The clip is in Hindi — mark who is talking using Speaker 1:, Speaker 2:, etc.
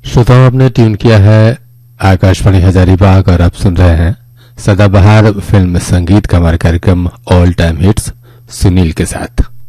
Speaker 1: श्रोताओं, आपने ट्यून किया है आकाशवाणी हजारीबाग और आप सुन रहे हैं सदाबहार फिल्म संगीत का हमारा कार्यक्रम ऑल टाइम हिट्स सुनील के साथ।